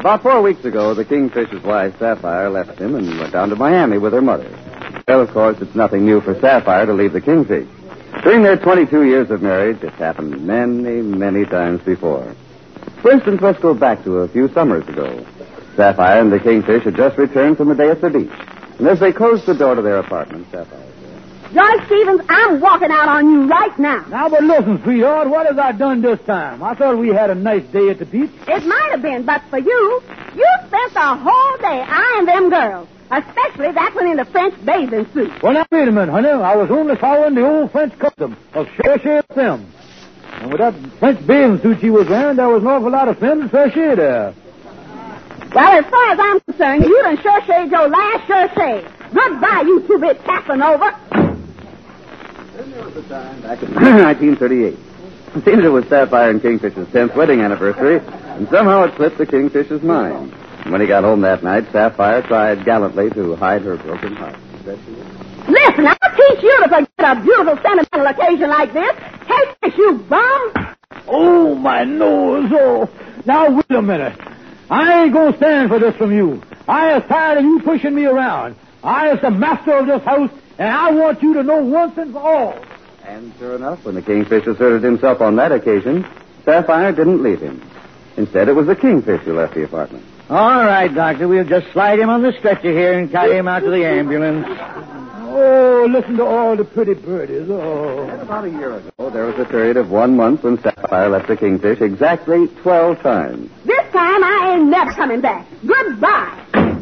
About 4 weeks ago, the Kingfisher's wife, Sapphire, left him and went down to Miami with her mother. Well, of course, it's nothing new for Sapphire to leave the Kingfish. During their 22 years of marriage, it's happened many, many times before. For instance, let's go back to a few summers ago. Sapphire and the Kingfish had just returned from a day at the beach. And as they closed the door to their apartment, Sapphire said, George Stevens, I'm walking out on you right now. Now, but listen, sweetheart, what have I done this time? I thought we had a nice day at the beach. It might have been, but for you spent the whole day eyeing them girls. Especially that one in the French bathing suit. Well, now, wait a minute, honey. I was only following the old French custom of chercher them. And with that French bathing suit she was wearing, there was an awful lot of femme chercher there. Well, as far as I'm concerned, you done cherchered your last chercher. Goodbye, you two-bit Casanova. Then there was a time back in 1938. It seems it was Sapphire and Kingfisher's 10th wedding anniversary, and somehow it slipped the Kingfisher's mind. When he got home that night, Sapphire tried gallantly to hide her broken heart. Listen, I'll teach you to forget a beautiful sentimental occasion like this. Take this, you bum. Oh, my nose. Oh. Now, wait a minute. I ain't going to stand for this from you. I is tired of you pushing me around. I is the master of this house, and I want you to know once and for all. And sure enough, when the Kingfish asserted himself on that occasion, Sapphire didn't leave him. Instead, it was the Kingfish who left the apartment. All right, Doctor. We'll just slide him on the stretcher here and carry him out to the ambulance. Oh, listen to all the pretty birdies. Oh. And about a year ago, there was a period of 1 month when Sapphire left the Kingfish exactly 12 times. This time I ain't never coming back. Goodbye.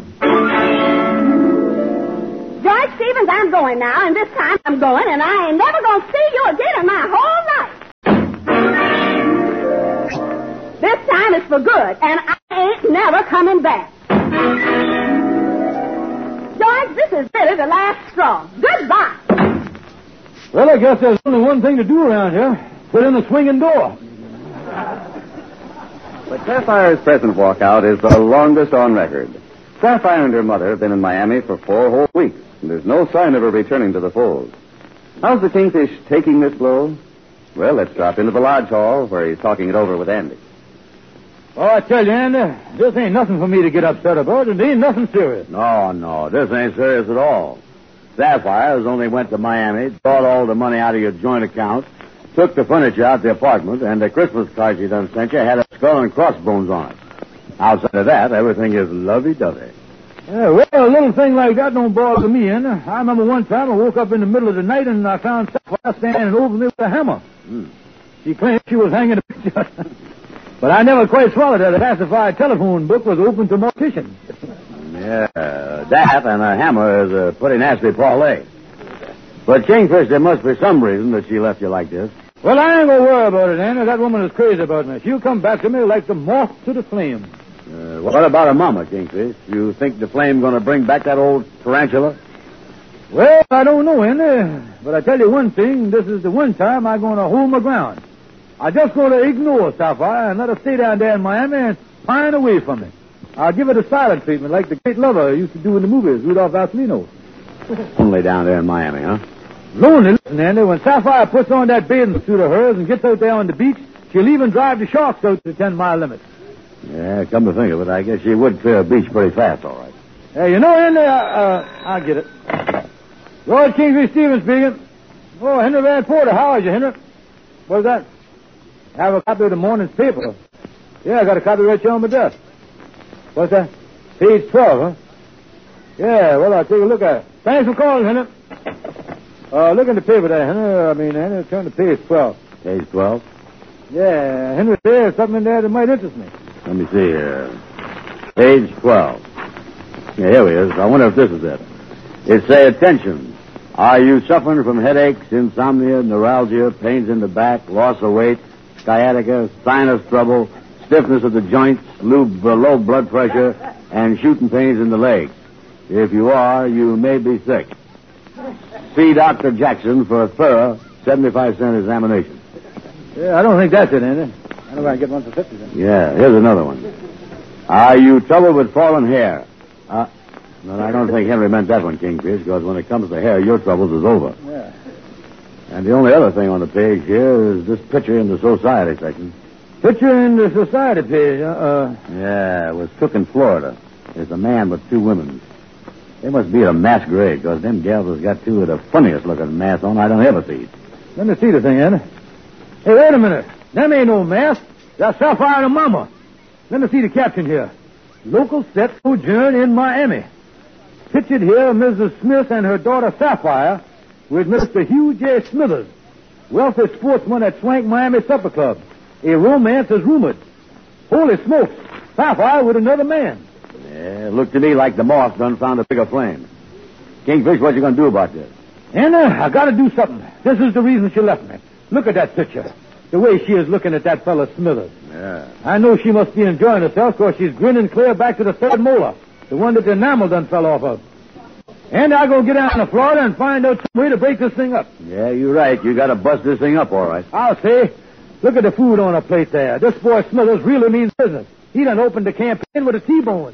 George Stevens, I'm going now, and this time I'm going, and I ain't never going to see you again in my whole life. This time it's for good, and I ain't never coming back. George, this is really the last straw. Goodbye. Well, I guess there's only one thing to do around here. Put in the swinging door. But Sapphire's present walkout is the longest on record. Sapphire and her mother have been in Miami for 4 whole weeks, and there's no sign of her returning to the fold. How's the Kingfish taking this blow? Well, let's drop into the lodge hall where he's talking it over with Andy. Oh, I tell you, Andy, this ain't nothing for me to get upset about. It ain't nothing serious. No, this ain't serious at all. Sapphire only went to Miami, brought all the money out of your joint account, took the furniture out the apartment, and the Christmas card she done sent you had a skull and crossbones on it. Outside of that, everything is lovey-dovey. Yeah, well, a little thing like that don't bother me, Andy. I remember one time I woke up in the middle of the night and I found Sapphire standing over me with a hammer. She claimed she was hanging a picture. But I never quite swallowed her. The classified telephone book was open to morticians. Yeah, that and a hammer is a pretty nasty parlay. But, Kingfish, there must be some reason that she left you like this. Well, I ain't going to worry about it, Anna. That woman is crazy about me. She'll come back to me like the moth to the flame. What about her mama, Kingfish? You think the flame going to bring back that old tarantula? Well, I don't know, Andy. But I tell you one thing. This is the one time I'm going to hold my ground. I'm just going to ignore Sapphire and let her stay down there in Miami and pine away from me. I'll give her the silent treatment like the great lover used to do in the movies, Rudolph Valentino. Only down there in Miami, huh? Lonely, listen, Andy. When Sapphire puts on that bathing suit of hers and gets out there on the beach, she'll even drive the sharks out to the 10-mile limit. Yeah, come to think of it, I guess she would clear a beach pretty fast, all right. Hey, you know, Andy, I'll get it. George Kingfish Stevens speaking. Oh, Henry Van Porter, how are you, Henry? What's that? I have a copy of the morning's paper. Yeah, I got a copy right here on my desk. What's that? Page 12, huh? Yeah, well, I'll take a look at it. Thanks for calling, Henry. Look in the paper there, Henry. Henry, turn to page 12. Page 12? Yeah, Henry, there's something in there that might interest me. Let me see here. Page 12. Yeah, here he is. I wonder if this is it. It say, attention. Are you suffering from headaches, insomnia, neuralgia, pains in the back, loss of weight, sciatica, sinus trouble, stiffness of the joints, low blood pressure, and shooting pains in the legs? If you are, you may be sick. See Dr. Jackson for a thorough 75-cent examination. Yeah, I don't think that's it, Andy. I know I can get one for 50 cents. Yeah, here's another one. Are you troubled with fallen hair? Well, I don't think Henry meant that one, Kingfish, because when it comes to hair, your troubles is over. Yeah. And the only other thing on the page here is this picture in the society section. Picture in the society page. Yeah, it was took in Florida. There's a man with two women. They must be a masquerade, because them gals has got two of the funniest looking masks on I don't ever see. Let me see the thing, Andy. Hey, wait a minute. Them ain't no mask. That's Sapphire and Mama. Let me see the caption here. Local set sojourn in Miami. Pictured here Mrs. Smith and her daughter Sapphire with Mr. Hugh J. Smithers, wealthy sportsman at Swank Miami Supper Club. A romance is rumored. Holy smokes. Sapphire with another man. Yeah, looked to me like the moth done found a bigger flame. Kingfish, what you going to do about this? Anna, I got to do something. This is the reason she left me. Look at that picture. The way she is looking at that fella Smithers. Yeah. I know she must be enjoying herself because she's grinning clear back to the third molar, the one that the enamel done fell off of. And I'll go get down to Florida and find out some way to break this thing up. Yeah, you're right. You got to bust this thing up, all right. I'll say. Look at the food on her plate there. This boy Smithers really means business. He done opened the campaign with a T-bone.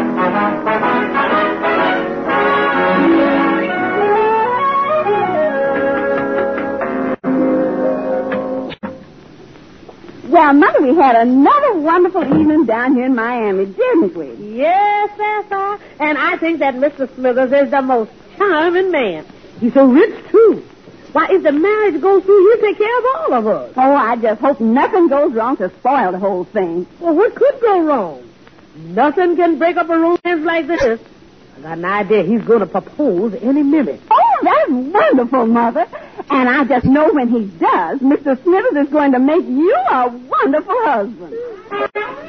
Well, Mother, we had another wonderful evening down here in Miami, didn't we? Yes, Sapphire. And I think that Mr. Smithers is the most charming man. He's so rich, too. Why, if the marriage goes through, he'll take care of all of us. Oh, I just hope nothing goes wrong to spoil the whole thing. Well, what could go wrong? Nothing can break up a romance like this. I got an idea he's going to propose any minute. Oh, that's wonderful, Mother. And I just know when he does, Mr. Smithers is going to make you a wonderful husband.